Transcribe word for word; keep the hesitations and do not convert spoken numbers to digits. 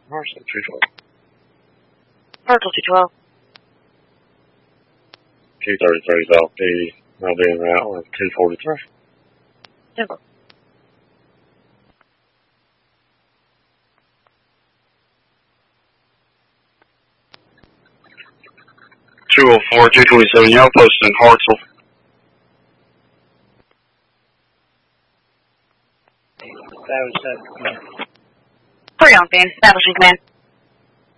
Marshall, two twelve. Circle two twelve. two thirty-three is off duty. I'll be in route with two forty-three. Simple. two oh four, two twenty-seven, y'all posted in Hartsville. That was that. Three on fan, establishing command.